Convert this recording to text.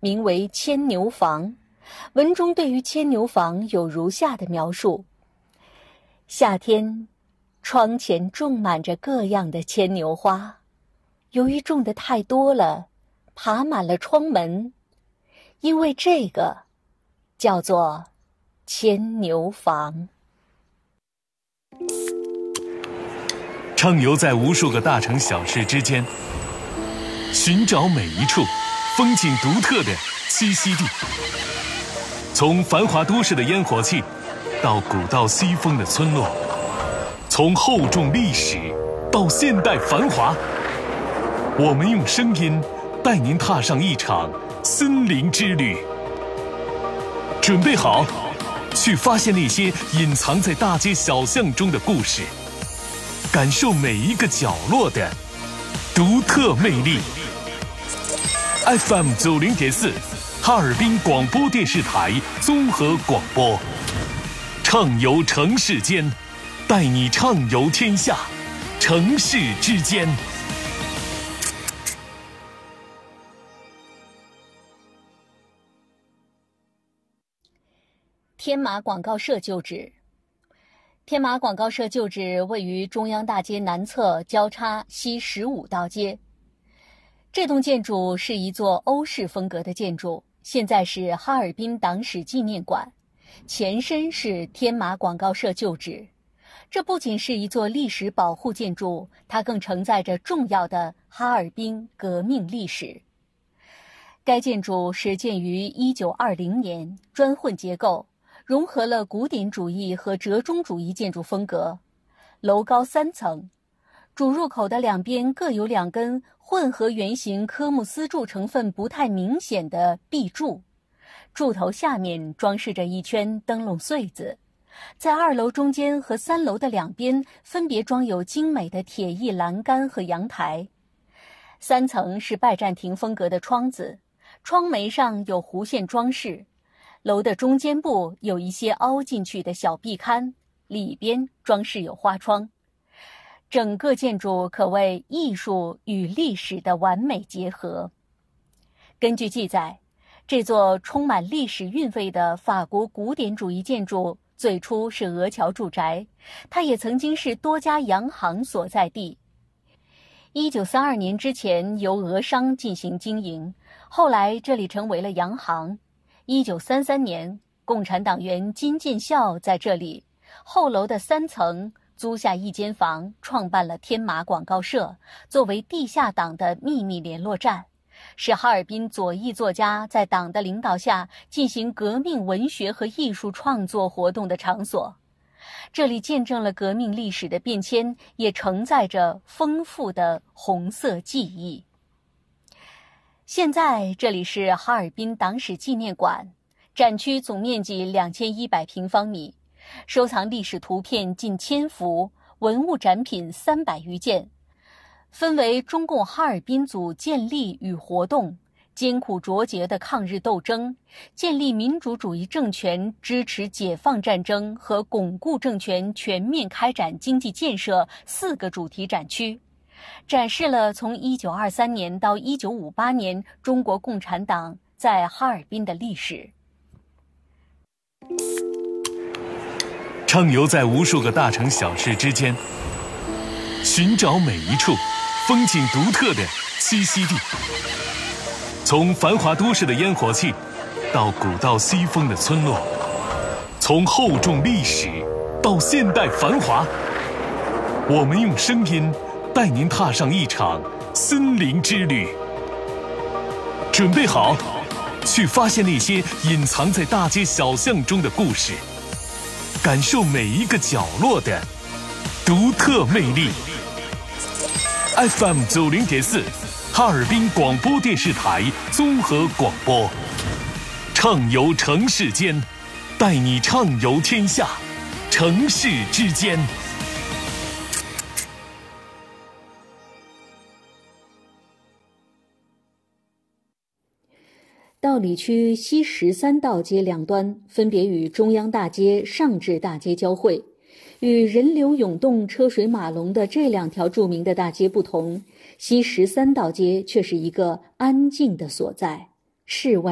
名为牵牛房。文中对于牵牛房有如下的描述：夏天，窗前种满着各样的牵牛花，由于种得太多了，爬满了窗门，因为这个叫做牵牛房。 畅游在无数个大城小市之间，寻找每一处风景独特的栖息地。从繁华都市的烟火气，到古道西风的村落，从厚重历史到现代繁华，我们用声音带您踏上一场森林之旅。准备好，去发现那些隐藏在大街小巷中的故事，感受每一个角落的独特魅力。FM 90.4，哈尔滨广播电视台综合广播，畅游城市间，带你畅游天下，城市之间。 天马广告社旧址。天马广告社旧址位于中央大街南侧交叉西15道街。这栋建筑是一座欧式风格的建筑，现在是哈尔滨党史纪念馆，前身是天马广告社旧址。这不仅是一座历史保护建筑，它更承载着重要的哈尔滨革命历史。该建筑始建于1920年，砖混结构，融合了古典主义和折中主义建筑风格。楼高3层，主入口的两边各有2根混合圆形科目丝柱成分不太明显的壁柱，柱头下面装饰着一圈灯笼穗子。在2楼中间和3楼的两边分别装有精美的铁艺栏杆和阳台。3层是拜占庭风格的窗子，窗楣上有弧线装饰。楼的中间部有一些凹进去的小壁龛，里边装饰有花窗。整个建筑可谓艺术与历史的完美结合。根据记载，这座充满历史韵味的法国古典主义建筑最初是俄侨住宅，它也曾经是多家洋行所在地。1932年之前由俄商进行经营，后来这里成为了洋行。1933年，共产党员金建孝在这里后楼的3层租下一间房，创办了天马广告社，作为地下党的秘密联络站，是哈尔滨左翼作家在党的领导下进行革命文学和艺术创作活动的场所。这里见证了革命历史的变迁，也承载着丰富的红色记忆。现在这里是哈尔滨党史纪念馆，展区总面积2100平方米，收藏历史图片近1000幅，文物展品300余件，分为中共哈尔滨组建立与活动、艰苦卓绝的抗日斗争、建立民主主义政权、支持解放战争和巩固政权、全面开展经济建设4个主题展区，展示了从1923年到1958年中国共产党在哈尔滨的历史。 畅游在无数个大城小市之间，寻找每一处风景独特的栖息地。从繁华都市的烟火气，到古道西风的村落，从厚重历史到现代繁华，我们用声音带您踏上一场森林之旅。准备好，去发现那些隐藏在大街小巷中的故事，感受每一个角落的独特魅力。FM 90.4，哈尔滨广播电视台综合广播，畅游城市间，带你畅游天下，城市之间。 道里区西13道街两端分别与中央大街、上至大街交汇。与人流涌动、车水马龙的这2条著名的大街不同，西13道街却是一个安静的所在，室外